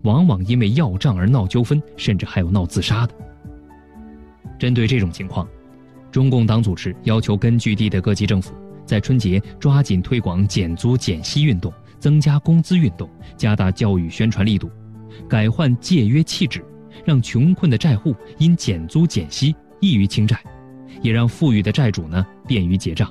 往往因为要账而闹纠纷，甚至还有闹自杀的。针对这种情况，中共党组织要求根据地的各级政府在春节抓紧推广减租减息运动，增加工资运动，加大教育宣传力度，改换戒约气质，让穷困的债户因减租减息易于清债，也让富裕的债主呢便于结账。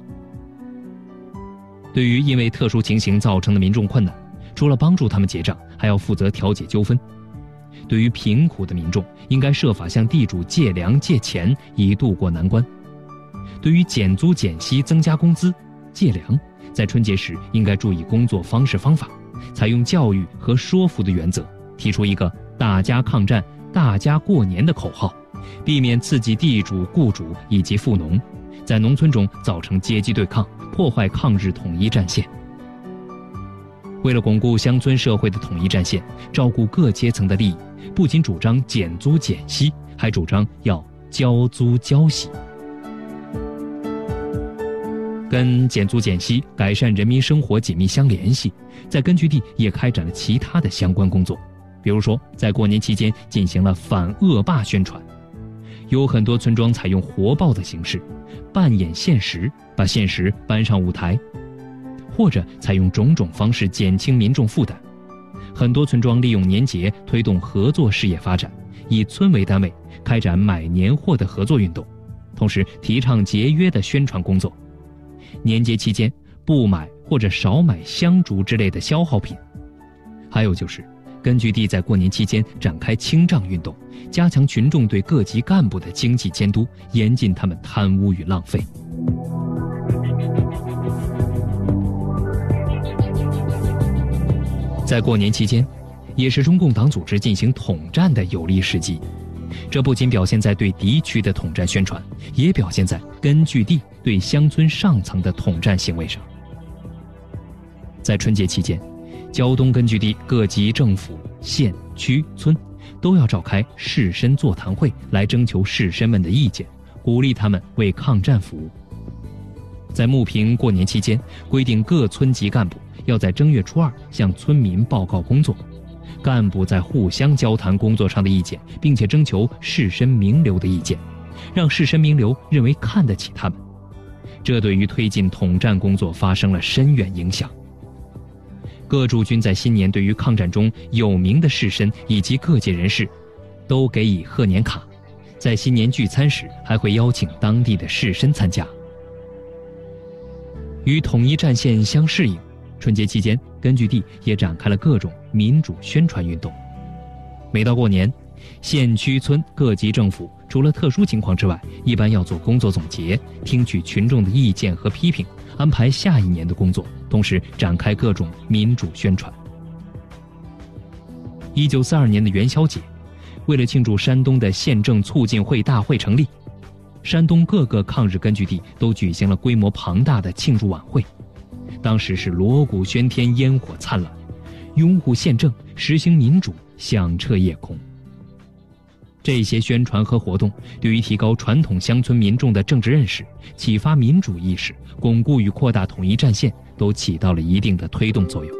对于因为特殊情形造成的民众困难，除了帮助他们结账，还要负责调解纠纷。对于贫苦的民众，应该设法向地主借粮借钱，以渡过难关。对于减租减息、增加工资、借粮，在春节时应该注意工作方式方法，采用教育和说服的原则，提出一个大家抗战、大家过年的口号，避免刺激地主、雇主以及富农，在农村中造成阶级对抗，破坏抗日统一战线。为了巩固乡村社会的统一战线，照顾各阶层的利益，不仅主张减租减息，还主张要交租交息。跟减租减息、改善人民生活紧密相联系，在根据地也开展了其他的相关工作。比如说，在过年期间进行了反恶霸宣传，有很多村庄采用活报的形式，扮演现实，把现实搬上舞台，或者采用种种方式减轻民众负担。很多村庄利用年节推动合作事业发展，以村为单位开展买年货的合作运动，同时提倡节约的宣传工作。年节期间不买或者少买香烛之类的消耗品。还有就是根据地在过年期间展开清账运动，加强群众对各级干部的经济监督，严禁他们贪污与浪费。在过年期间，也是中共党组织进行统战的有力时机。这不仅表现在对敌区的统战宣传，也表现在根据地对乡村上层的统战行为上。在春节期间，胶东根据地各级政府、县、区、村都要召开士绅座谈会，来征求士绅们的意见，鼓励他们为抗战服务。在牟平过年期间，规定各村级干部要在正月初2向村民报告工作，干部在互相交谈工作上的意见，并且征求士绅名流的意见，让士绅名流认为看得起他们。这对于推进统战工作发生了深远影响。各驻军在新年对于抗战中有名的士绅以及各界人士都给予贺年卡，在新年聚餐时还会邀请当地的士绅参加。与统一战线相适应，春节期间根据地也展开了各种民主宣传运动。每到过年，县区村各级政府除了特殊情况之外，一般要做工作总结，听取群众的意见和批评，安排下一年的工作，同时展开各种民主宣传。1942年的元宵节，为了庆祝山东的县政促进会大会成立，山东各个抗日根据地都举行了规模庞大的庆祝晚会。当时是锣鼓喧天，烟火灿烂，拥护宪政，实行民主，响彻夜空。这些宣传和活动对于提高传统乡村民众的政治认识，启发民主意识，巩固与扩大统一战线，都起到了一定的推动作用。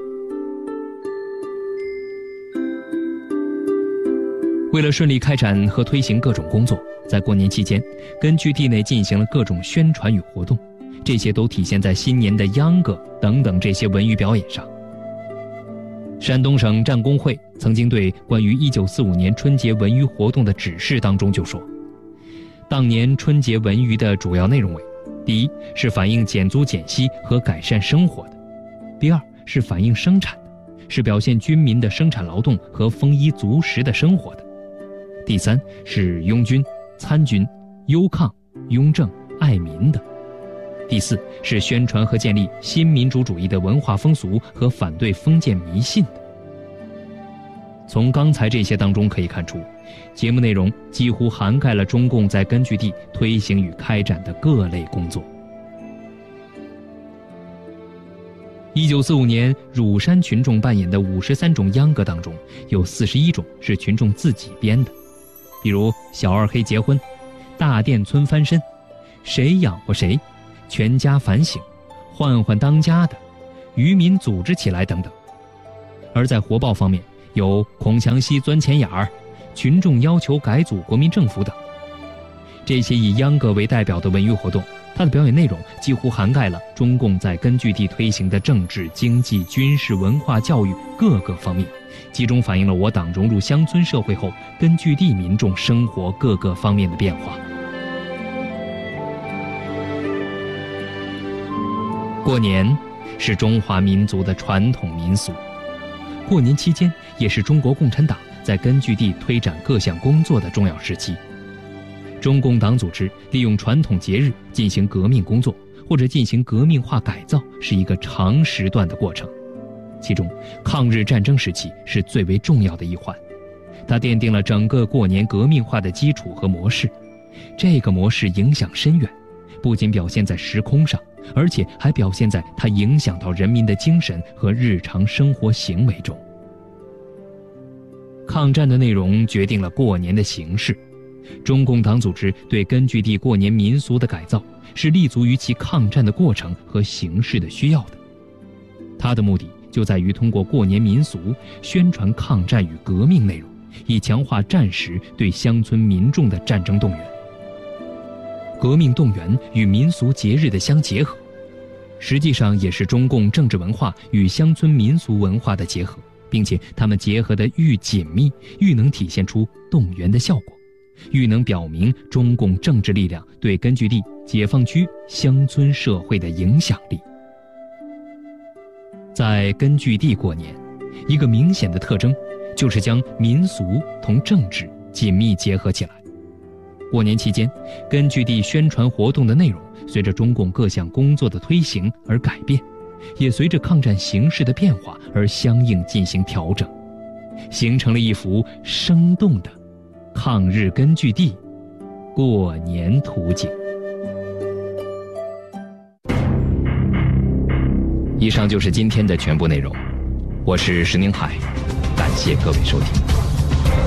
为了顺利开展和推行各种工作，在过年期间，根据地内进行了各种宣传与活动，这些都体现在新年的秧歌等等这些文娱表演上。山东省战工会曾经对关于1945年春节文娱活动的指示当中就说，当年春节文娱的主要内容为：第一是反映减租减息和改善生活的；第二是反映生产的，是表现军民的生产劳动和丰衣足食的生活的；第三是拥军、参军、忧抗、拥政、爱民的；第四是宣传和建立新民主主义的文化风俗和反对封建迷信的。从刚才这些当中可以看出，节目内容几乎涵盖了中共在根据地推行与开展的各类工作。1945年乳山群众扮演的53种秧歌当中，有41种是群众自己编的，比如小二黑结婚、大店村翻身、谁养活谁、全家反省、换换当家的、渔民组织起来等等。而在活报方面， 有孔祥熙钻钱眼儿、群众要求改组国民政府等。这些以秧歌为代表的文娱活动，它的表演内容几乎涵盖了中共在根据地推行的政治、经济、军事、文化、教育各个方面，集中反映了我党融入乡村社会后根据地民众生活各个方面的变化。过年是中华民族的传统民俗，过年期间也是中国共产党在根据地推展各项工作的重要时期。中共党组织利用传统节日进行革命工作或者进行革命化改造，是一个长时段的过程。其中，抗日战争时期是最为重要的一环，它奠定了整个过年革命化的基础和模式。这个模式影响深远，不仅表现在时空上，而且还表现在它影响到人民的精神和日常生活行为中。抗战的内容决定了过年的形式。中共党组织对根据地过年民俗的改造，是立足于其抗战的过程和形势的需要的。它的目的就在于通过过年民俗宣传抗战与革命内容，以强化战时对乡村民众的战争动员。革命动员与民俗节日的相结合，实际上也是中共政治文化与乡村民俗文化的结合，并且它们结合得愈紧密，愈能体现出动员的效果，愈能表明中共政治力量对根据地、解放区、乡村社会的影响力。在根据地过年，一个明显的特征就是将民俗同政治紧密结合起来。过年期间，根据地宣传活动的内容随着中共各项工作的推行而改变，也随着抗战形势的变化而相应进行调整，形成了一幅生动的抗日根据地过年图景。以上就是今天的全部内容，我是石宁海，感谢各位收听。